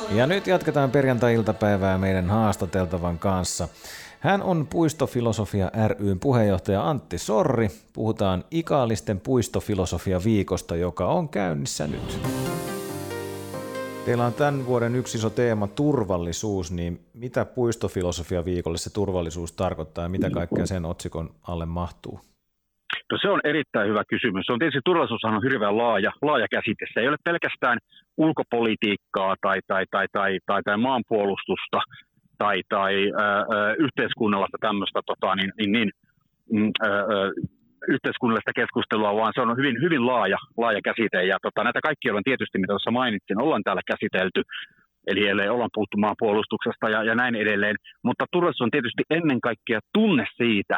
Ja nyt jatketaan perjantai-iltapäivää meidän haastateltavan kanssa. Hän on Puistofilosofia ry:n puheenjohtaja Antti Sorri. Puhutaan Ikaalisten puistofilosofia-viikosta, joka on käynnissä nyt. Teillä on tämän vuoden yksi iso teema turvallisuus, niin mitä Puistofilosofia-viikolle se turvallisuus tarkoittaa ja mitä kaikkea sen otsikon alle mahtuu? No se on erittäin hyvä kysymys. Se on tietysti turvallisuushan on hirveän laaja käsite. Se ei ole pelkästään ulkopolitiikkaa tai maanpuolustusta tai yhteiskunnallista tämmöistä yhteiskunnallista keskustelua, vaan se on hyvin laaja käsite. Ja näitä kaikkia on tietysti, mitä tuossa mainitsin, ollaan täällä käsitelty. Eli ollaan puhuttu maanpuolustuksesta ja näin edelleen. Mutta turvallisuus on tietysti ennen kaikkea tunne siitä,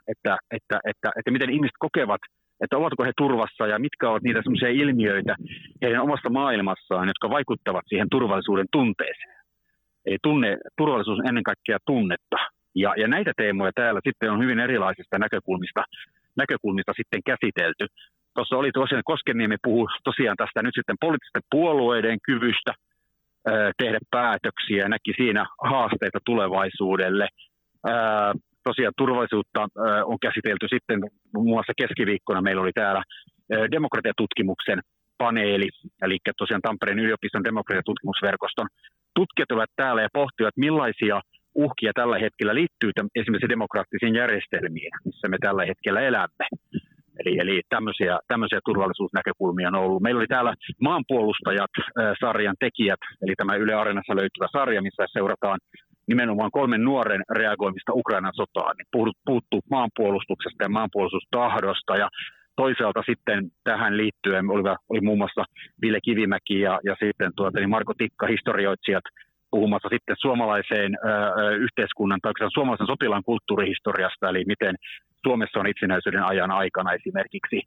että miten ihmiset kokevat, että ovatko he turvassa ja mitkä ovat niitä sellaisia ilmiöitä heidän omassa maailmassaan, jotka vaikuttavat siihen turvallisuuden tunteeseen. Eli turvallisuus on ennen kaikkea tunnetta. Ja näitä teemoja täällä sitten on hyvin erilaisista näkökulmista sitten käsitelty. Tuossa oli tosiaan Koskenniemi puhui tosiaan tästä nyt sitten poliittisten puolueiden kyvystä tehdä päätöksiä ja näki siinä haasteita tulevaisuudelle. Tosiaan turvallisuutta on käsitelty sitten muun muassa keskiviikkona meillä oli täällä demokratiatutkimuksen paneeli, eli tosiaan Tampereen yliopiston demokratiatutkimusverkoston tutkijat ovat täällä ja pohtivat, millaisia uhkia tällä hetkellä liittyy esimerkiksi demokraattisiin järjestelmiin, missä me tällä hetkellä elämme. Eli tämmöisiä turvallisuusnäkökulmia on ollut. Meillä oli täällä Maanpuolustajat-sarjan tekijät, eli tämä Yle Areenassa löytyvä sarja, missä seurataan nimenomaan 3 nuoren reagoimista Ukrainan sotaan. Niin puhuttu maanpuolustuksesta ja maanpuolustustahdosta ja toisaalta sitten tähän liittyen oli muun muassa Ville Kivimäki ja sitten niin Marko Tikka, historioitsijat, puhumassa sitten suomalaiseen yhteiskunnan tai suomalaisen sotilaan kulttuurihistoriasta, eli miten Suomessa on itsenäisyyden ajan aikana esimerkiksi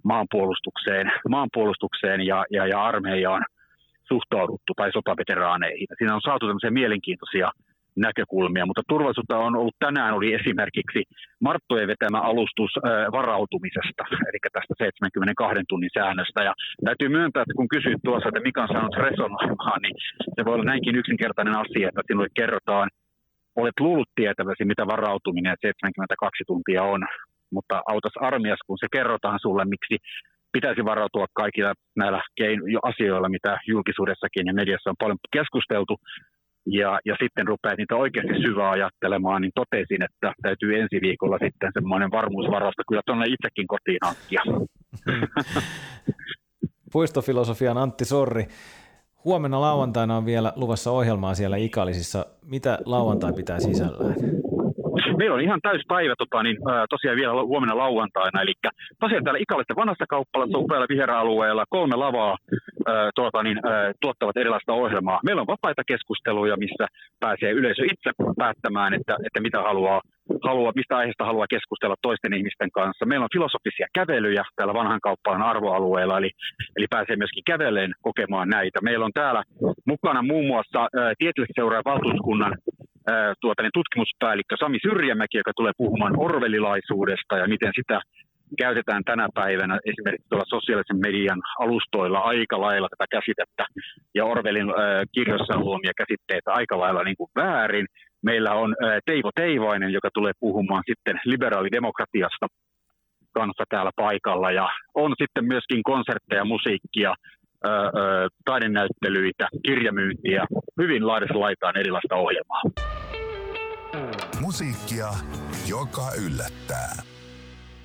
maanpuolustukseen ja armeijaan suhtauduttu tai sotaveteraaneihin. Siinä on saatu tämmöisiä mielenkiintoisia näkökulmia, mutta turvallisuutta on ollut tänään oli esimerkiksi Marttojen vetämä alustus varautumisesta, eli tästä 72 tunnin säännöstä. Ja täytyy myöntää, että kun kysyt tuossa, että mikä on saanut resonoimaan, niin se voi olla näinkin yksinkertainen asia, että sinulle kerrotaan, olet luullut tietäväsi, mitä varautuminen 72 tuntia on, mutta autas armias, kun se kerrotaan sulle, miksi pitäisi varautua kaikilla näillä asioilla, mitä julkisuudessakin ja mediassa on paljon keskusteltu, ja sitten rupeat niitä oikeasti syvää ajattelemaan, niin totesin, että täytyy ensi viikolla sitten semmoinen varmuusvarausta kyllä tuonne itsekin kotiin hankkia. Puistofilosofian Antti Sorri. Huomenna lauantaina on vielä luvassa ohjelmaa siellä Ikaalisissa. Mitä lauantai pitää sisällään? Meillä on ihan täyspäivä tosiaan vielä huomenna lauantaina, eli tosiaan täällä Ikaalisten vanhassa kauppalassa upealla viheralueella 3 lavaa tuottavat erilaista ohjelmaa. Meillä on vapaita keskusteluja, missä pääsee yleisö itse päättämään, että mitä mistä aiheesta haluaa keskustella toisten ihmisten kanssa. Meillä on filosofisia kävelyjä täällä vanhan kauppalan arvoalueella, eli pääsee myöskin käveleen kokemaan näitä. Meillä on täällä mukana muun muassa tieteellisseuraajan valtuuskunnan tutkimuspäällikkö Sami Syrjämäki, joka tulee puhumaan orwellilaisuudesta ja miten sitä käytetään tänä päivänä esimerkiksi tuolla sosiaalisen median alustoilla aika lailla tätä käsitettä ja Orwellin kirjoissa luomia käsitteitä aika lailla niin kuin väärin. Meillä on Teivo Teivainen, joka tulee puhumaan sitten liberaalidemokratiasta kanssa täällä paikalla ja on sitten myöskin konsertteja, musiikkia, taidenäyttelyitä, kirjamyyntiä, hyvin laidassa laitaan erilaista ohjelmaa. Musiikkia, joka yllättää.